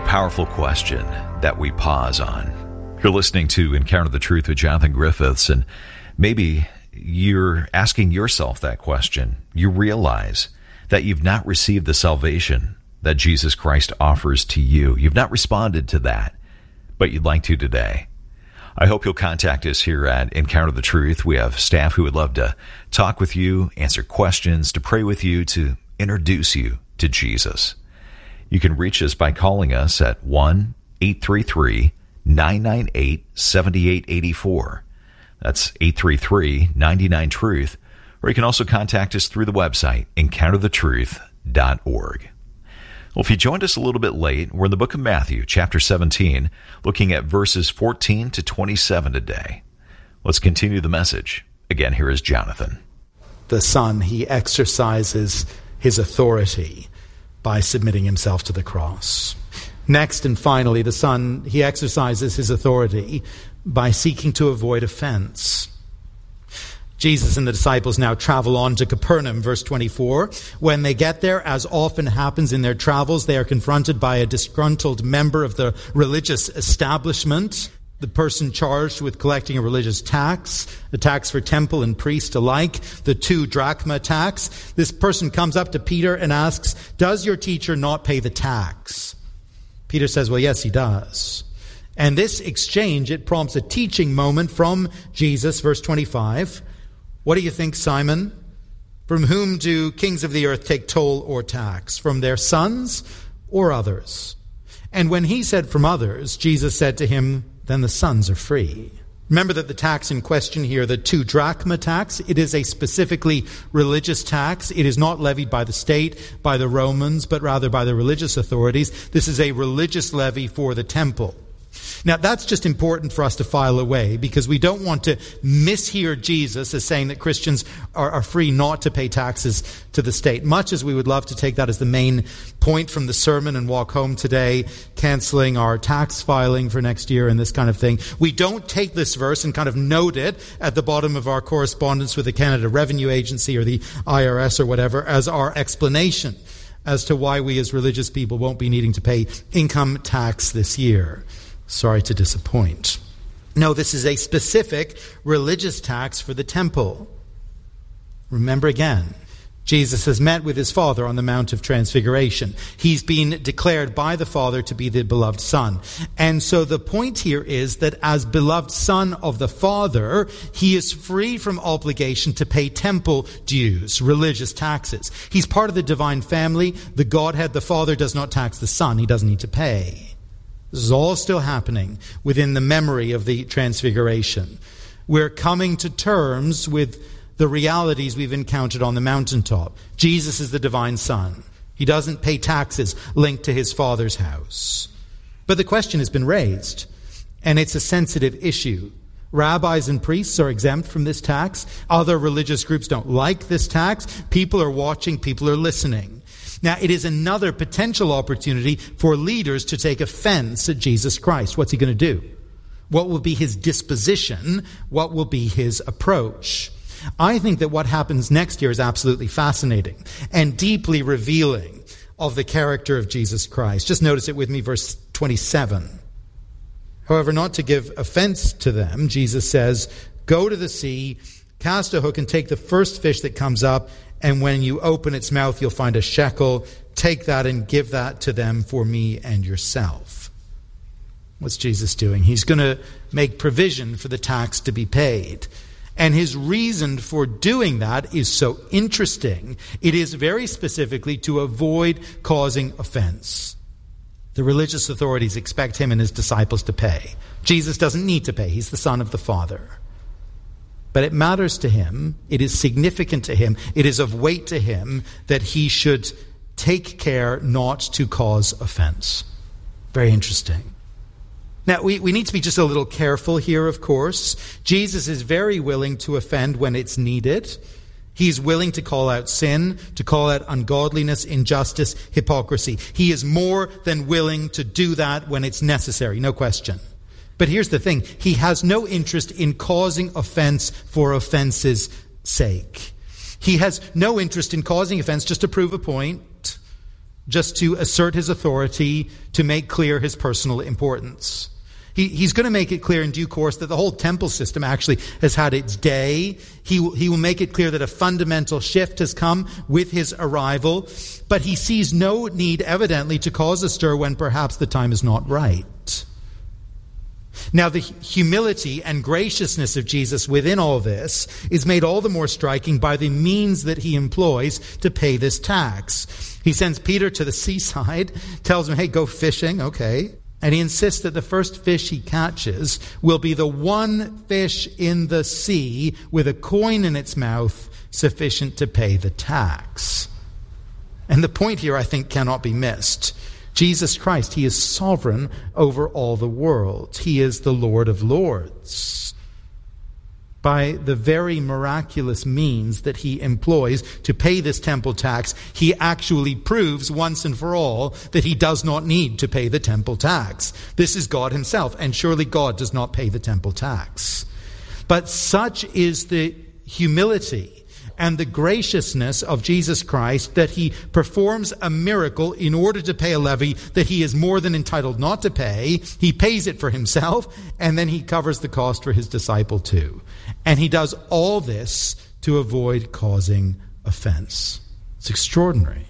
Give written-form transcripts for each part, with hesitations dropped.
powerful question that we pause on. You're listening to Encounter the Truth with Jonathan Griffiths, and maybe you're asking yourself that question. You realize that you've not received the salvation that Jesus Christ offers to you. You've not responded to that, but you'd like to today. I hope you'll contact us here at Encounter the Truth. We have staff who would love to talk with you, answer questions, to pray with you, to introduce you to Jesus. You can reach us by calling us at 1-833-998-7884. That's 833-99-TRUTH. Or you can also contact us through the website, encounterthetruth.org. Well, if you joined us a little bit late, we're in the book of Matthew, chapter 17, looking at verses 14 to 27 today. Let's continue the message. Again, here is Jonathan. The Son, he exercises his authority by submitting himself to the cross. Next and finally, the Son, he exercises his authority by seeking to avoid offense. Jesus and the disciples now travel on to Capernaum, verse 24. When they get there, as often happens in their travels, they are confronted by a disgruntled member of the religious establishment, the person charged with collecting a religious tax, a tax for temple and priest alike, the 2 drachma tax. This person comes up to Peter and asks, "Does your teacher not pay the tax?" Peter says, "Well, yes, he does." And this exchange, it prompts a teaching moment from Jesus, verse 25. "What do you think, Simon? From whom do kings of the earth take toll or tax? From their sons or others?" And when he said from others, Jesus said to him, "Then the sons are free." Remember that the tax in question here, the 2 drachma tax, it is a specifically religious tax. It is not levied by the state, by the Romans, but rather by the religious authorities. This is a religious levy for the temple. Now, that's just important for us to file away, because we don't want to mishear Jesus as saying that Christians are free not to pay taxes to the state, much as we would love to take that as the main point from the sermon and walk home today, canceling our tax filing for next year and this kind of thing. We don't take this verse and kind of note it at the bottom of our correspondence with the Canada Revenue Agency or the IRS or whatever as our explanation as to why we as religious people won't be needing to pay income tax this year. Sorry to disappoint. No, this is a specific religious tax for the temple. Remember again, Jesus has met with his Father on the Mount of Transfiguration. He's been declared by the Father to be the beloved Son. And so the point here is that as beloved Son of the Father, he is free from obligation to pay temple dues, religious taxes. He's part of the divine family. The Godhead, the Father, does not tax the Son. He doesn't need to pay. This is all still happening within the memory of the Transfiguration. We're coming to terms with the realities we've encountered on the mountaintop. Jesus is the divine Son. He doesn't pay taxes linked to his Father's house. But the question has been raised, and it's a sensitive issue. Rabbis and priests are exempt from this tax. Other religious groups don't like this tax. People are watching, people are listening. Now, it is another potential opportunity for leaders to take offense at Jesus Christ. What's he going to do? What will be his disposition? What will be his approach? I think that what happens next year is absolutely fascinating and deeply revealing of the character of Jesus Christ. Just notice it with me, verse 27. However, not to give offense to them, Jesus says, "Go to the sea, cast a hook, and take the first fish that comes up, and when you open its mouth, you'll find a shekel. Take that and give that to them for me and yourself." What's Jesus doing? He's going to make provision for the tax to be paid. And his reason for doing that is so interesting. It is very specifically to avoid causing offense. The religious authorities expect him and his disciples to pay. Jesus doesn't need to pay. He's the Son of the Father. But it matters to him, it is significant to him, it is of weight to him that he should take care not to cause offense. Very interesting. Now, we need to be just a little careful here, of course. Jesus is very willing to offend when it's needed. He's willing to call out sin, to call out ungodliness, injustice, hypocrisy. He is more than willing to do that when it's necessary, no question. But here's the thing. He has no interest in causing offense for offense's sake. He has no interest in causing offense just to prove a point. just to assert his authority, to make clear his personal importance. He's going to make it clear in due course that the whole temple system actually has had its day. He will make it clear that a fundamental shift has come with his arrival, but he sees no need, evidently, to cause a stir when perhaps the time is not right. Now, the humility and graciousness of Jesus within all this is made all the more striking by the means that he employs to pay this tax. He sends Peter to the seaside, tells him, hey, go fishing, okay. And he insists that the first fish he catches will be the one fish in the sea with a coin in its mouth sufficient to pay the tax. And the point here, I think, cannot be missed. Jesus Christ, he is sovereign over all the world. He is the Lord of Lords. By the very miraculous means that he employs to pay this temple tax, he actually proves once and for all that he does not need to pay the temple tax. This is God himself, and surely God does not pay the temple tax. But such is the humility and the graciousness of Jesus Christ that he performs a miracle in order to pay a levy that he is more than entitled not to pay. He pays it for himself, and then he covers the cost for his disciple too. And he does all this to avoid causing offense. It's extraordinary.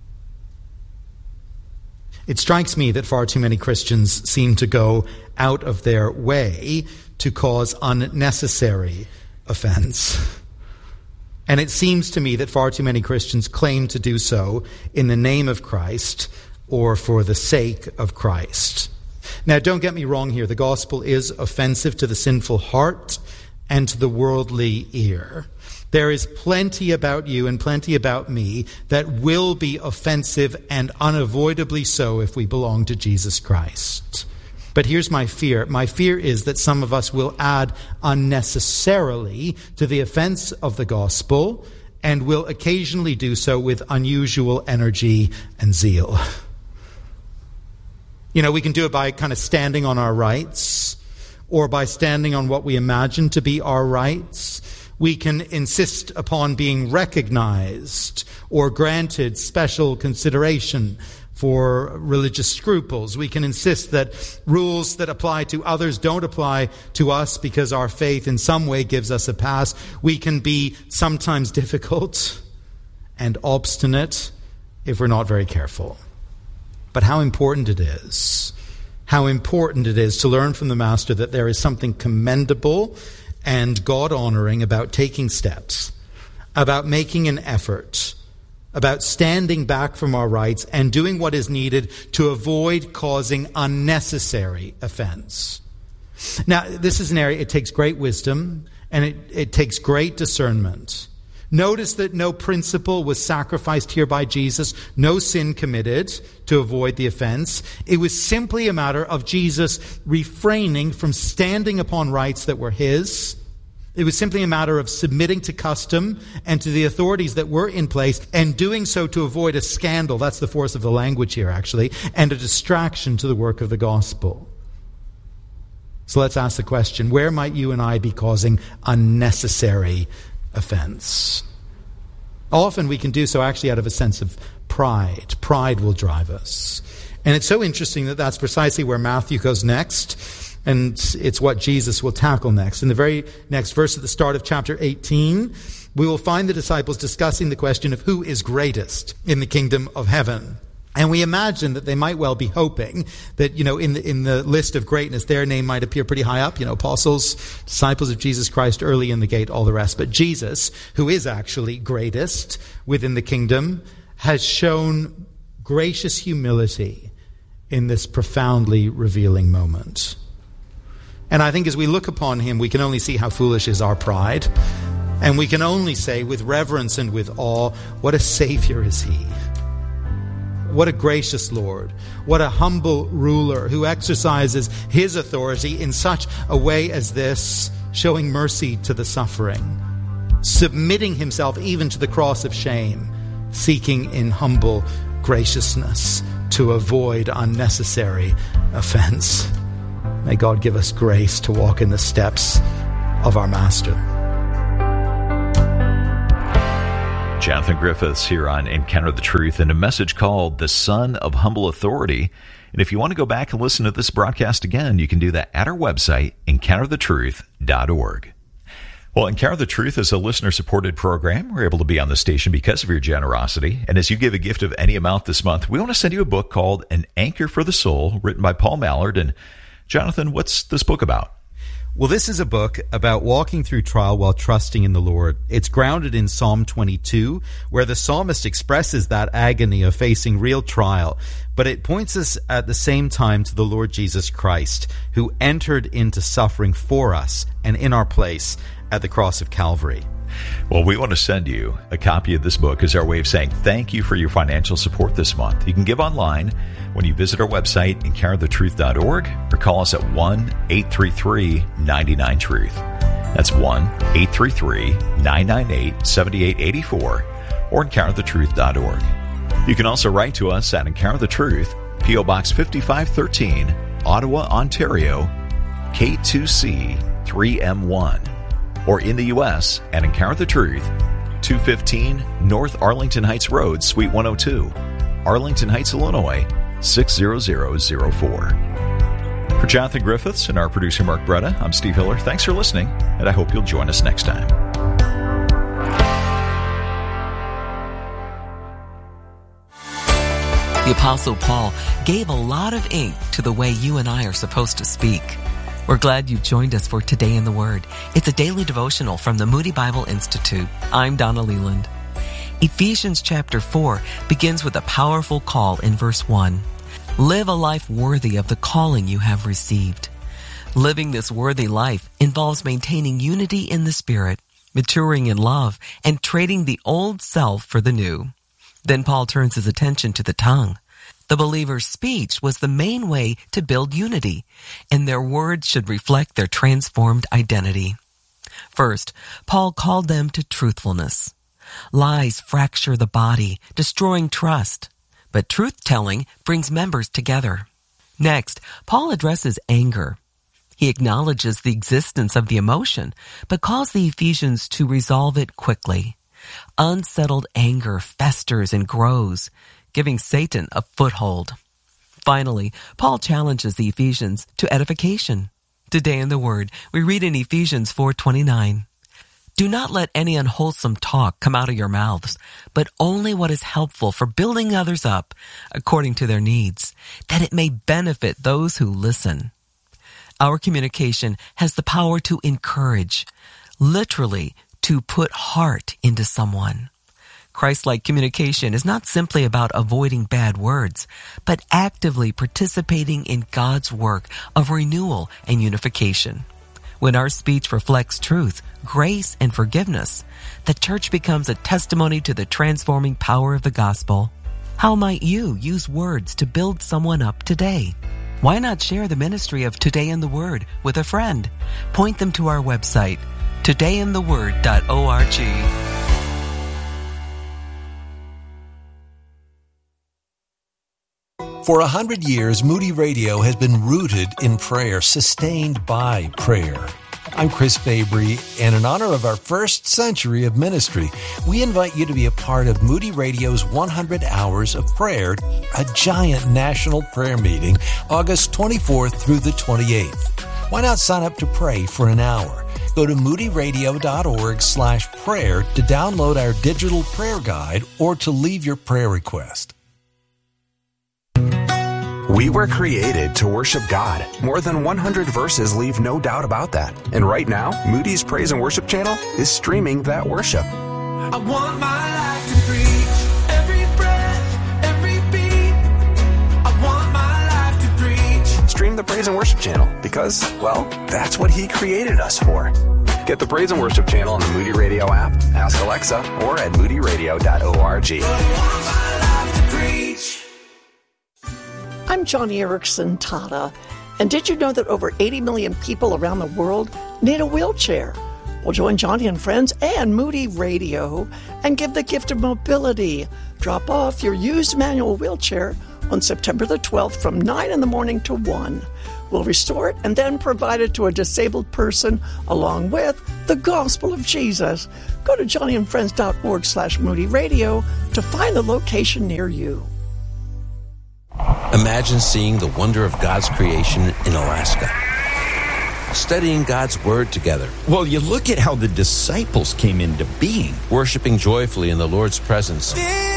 It strikes me that far too many Christians seem to go out of their way to cause unnecessary offense. And it seems to me that far too many Christians claim to do so in the name of Christ or for the sake of Christ. Now, don't get me wrong here. The gospel is offensive to the sinful heart and to the worldly ear. There is plenty about you and plenty about me that will be offensive and unavoidably so if we belong to Jesus Christ. But here's my fear. My fear is that some of us will add unnecessarily to the offense of the gospel and will occasionally do so with unusual energy and zeal. You know, we can do it by kind of standing on our rights or by standing on what we imagine to be our rights. We can insist upon being recognized or granted special consideration for religious scruples. We can insist that rules that apply to others don't apply to us because our faith in some way gives us a pass. We can be sometimes difficult and obstinate if we're not very careful. But how important it is to learn from the Master that there is something commendable and God-honoring about taking steps, about making an effort, about standing back from our rights and doing what is needed to avoid causing unnecessary offense. Now, this is an area, it takes great wisdom and it takes great discernment. Notice that no principle was sacrificed here by Jesus, no sin committed to avoid the offense. It was simply a matter of Jesus refraining from standing upon rights that were his. It was simply a matter of submitting to custom and to the authorities that were in place and doing so to avoid a scandal, that's the force of the language here actually, and a distraction to the work of the gospel. So let's ask the question, where might you and I be causing unnecessary offense? Often we can do so actually out of a sense of pride. Pride will drive us. And it's so interesting that that's precisely where Matthew goes next. And it's what Jesus will tackle next. In the very next verse at the start of chapter 18, we will find the disciples discussing the question of who is greatest in the kingdom of heaven. And we imagine that they might well be hoping that, in the list of greatness, their name might appear pretty high up, apostles, disciples of Jesus Christ, early in the gate, all the rest. But Jesus, who is actually greatest within the kingdom, has shown gracious humility in this profoundly revealing moment. And I think as we look upon him, we can only see how foolish is our pride. And we can only say with reverence and with awe, what a Savior is he. What a gracious Lord. What a humble ruler who exercises his authority in such a way as this, showing mercy to the suffering, submitting himself even to the cross of shame, seeking in humble graciousness to avoid unnecessary offense. May God give us grace to walk in the steps of our Master. Jonathan Griffiths here on Encounter the Truth, and a message called The Son of Humble Authority. And if you want to go back and listen to this broadcast again, you can do that at our website, encounterthetruth.org. Well, Encounter the Truth is a listener-supported program. We're able to be on the station because of your generosity. And as you give a gift of any amount this month, we want to send you a book called An Anchor for the Soul, written by Paul Mallard. And Jonathan, what's this book about? Well, this is a book about walking through trial while trusting in the Lord. It's grounded in Psalm 22, where the psalmist expresses that agony of facing real trial. But it points us at the same time to the Lord Jesus Christ, who entered into suffering for us and in our place at the cross of Calvary. Well, we want to send you a copy of this book as our way of saying thank you for your financial support this month. You can give online when you visit our website, encounterthetruth.org, or call us at 1-833-99-TRUTH. That's 1-833-998-7884, or encounterthetruth.org. You can also write to us at Encounter the Truth, P.O. Box 5513, Ottawa, Ontario, K2C 3M1. Or in the U.S. at Encounter the Truth, 215 North Arlington Heights Road, Suite 102, Arlington Heights, Illinois, 60004. For Jonathan Griffiths and our producer Mark Bretta, I'm Steve Hiller. Thanks for listening, and I hope you'll join us next time. The Apostle Paul gave a lot of ink to the way you and I are supposed to speak. We're glad you've joined us for Today in the Word. It's a daily devotional from the Moody Bible Institute. I'm Donna Leland. Ephesians chapter 4 begins with a powerful call in verse 1. Live a life worthy of the calling you have received. Living this worthy life involves maintaining unity in the Spirit, maturing in love, and trading the old self for the new. Then Paul turns his attention to the tongue. The believer's speech was the main way to build unity, and their words should reflect their transformed identity. First, Paul called them to truthfulness. Lies fracture the body, destroying trust, but truth-telling brings members together. Next, Paul addresses anger. He acknowledges the existence of the emotion, but calls the Ephesians to resolve it quickly. Unsettled anger festers and grows, giving Satan a foothold. Finally, Paul challenges the Ephesians to edification. Today in the Word, we read in Ephesians 4:29, Do not let any unwholesome talk come out of your mouths, but only what is helpful for building others up according to their needs, that it may benefit those who listen. Our communication has the power to encourage, literally to put heart into someone. Christ-like communication is not simply about avoiding bad words, but actively participating in God's work of renewal and unification. When our speech reflects truth, grace, and forgiveness, the church becomes a testimony to the transforming power of the gospel. How might you use words to build someone up today? Why not share the ministry of Today in the Word with a friend? Point them to our website, todayintheword.org. For 100 years, Moody Radio has been rooted in prayer, sustained by prayer. I'm Chris Fabry, and in honor of our first century of ministry, we invite you to be a part of Moody Radio's 100 Hours of Prayer, a giant national prayer meeting, August 24th through the 28th. Why not sign up to pray for an hour? Go to moodyradio.org/prayer to download our digital prayer guide or to leave your prayer request. We were created to worship God. More than 100 verses leave no doubt about that. And right now, Moody's Praise and Worship channel is streaming that worship. I want my life to preach every breath, every beat. I want my life to preach. Stream the Praise and Worship channel because, well, that's what He created us for. Get the Praise and Worship channel on the Moody Radio app, ask Alexa, or at moodyradio.org. I want my life to preach. I'm Johnny Erickson Tata, and did you know that over 80 million people around the world need a wheelchair? Well, join Johnny and friends and Moody Radio and give the gift of mobility. Drop off your used manual wheelchair on September the 12th from 9 in the morning to 1. We'll restore it and then provide it to a disabled person along with the gospel of Jesus. Go to johnnyandfriends.org/Moody Radio to find the location near you. Imagine seeing the wonder of God's creation in Alaska. Studying God's Word together. Well, you look at how the disciples came into being. Worshiping joyfully in the Lord's presence.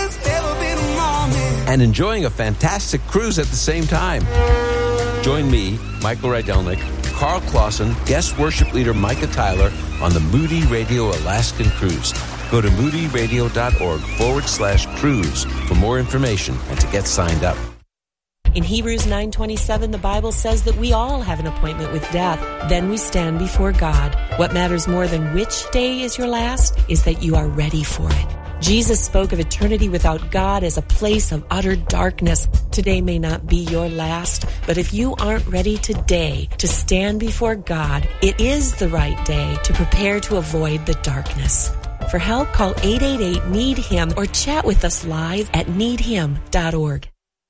And enjoying a fantastic cruise at the same time. Join me, Michael Rydelnik, Carl Clausen, guest worship leader Micah Tyler on the Moody Radio Alaskan Cruise. Go to moodyradio.org/cruise for more information and to get signed up. In Hebrews 9:27, the Bible says that we all have an appointment with death. Then we stand before God. What matters more than which day is your last is that you are ready for it. Jesus spoke of eternity without God as a place of utter darkness. Today may not be your last, but if you aren't ready today to stand before God, it is the right day to prepare to avoid the darkness. For help, call 888-NEED-HIM or chat with us live at needhim.org.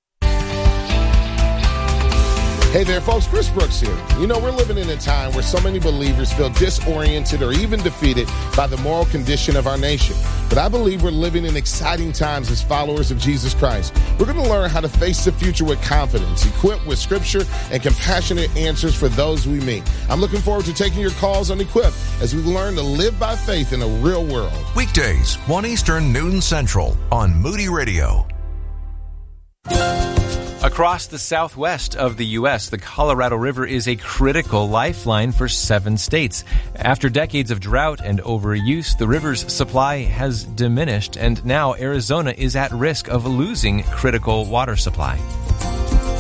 Hey there, folks. Chris Brooks here. You know, we're living in a time where so many believers feel disoriented or even defeated by the moral condition of our nation. But I believe we're living in exciting times as followers of Jesus Christ. We're going to learn how to face the future with confidence, equipped with scripture and compassionate answers for those we meet. I'm looking forward to taking your calls on Equip as we learn to live by faith in a real world. Weekdays, 1 Eastern, noon Central on Moody Radio. Across the southwest of the U.S., the Colorado River is a critical lifeline for 7 states. After decades of drought and overuse, the river's supply has diminished, and now Arizona is at risk of losing critical water supply.